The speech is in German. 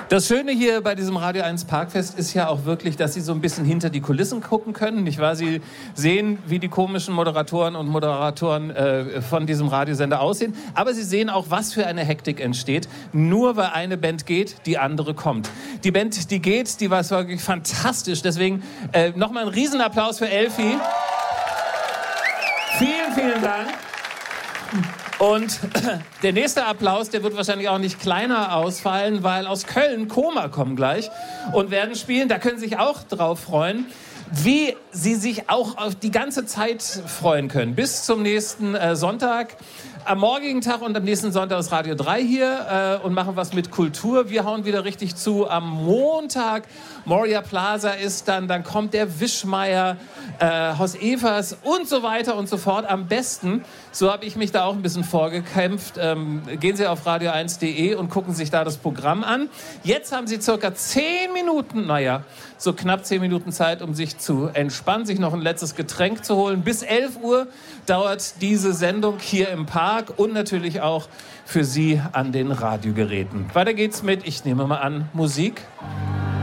Das Schöne hier bei diesem Radio 1 Parkfest ist ja auch wirklich, dass Sie so ein bisschen hinter die Kulissen gucken können, nicht wahr? Sie sehen, wie die komischen Moderatoren und Moderatoren von diesem Radiosender aussehen, aber Sie sehen auch, was für eine Hektik entsteht, nur weil eine Band geht, die andere kommt. Die Band, die geht, die war wirklich fantastisch, deswegen nochmal einen Riesenapplaus für Elfi. Vielen, vielen Dank. Und der nächste Applaus, der wird wahrscheinlich auch nicht kleiner ausfallen, weil aus Köln Koma kommen gleich und werden spielen. Da können Sie sich auch drauf freuen, wie Sie sich auch auf die ganze Zeit freuen können. Bis zum nächsten Sonntag. Am morgigen Tag und am nächsten Sonntag ist Radio 3 hier und machen was mit Kultur. Wir hauen wieder richtig zu. Am Montag, Moria Plaza ist dann kommt der Wischmeier, Haus Evers und so weiter und so fort. Am besten, so habe ich mich da auch ein bisschen vorgekämpft, gehen Sie auf radio1.de und gucken sich da das Programm an. Jetzt haben Sie circa 10 Minuten, so knapp 10 Minuten Zeit, um sich zu entspannen, sich noch ein letztes Getränk zu holen. Bis 11 Uhr dauert diese Sendung hier im Park und natürlich auch für Sie an den Radiogeräten. Weiter geht's mit, ich nehme mal an, Musik.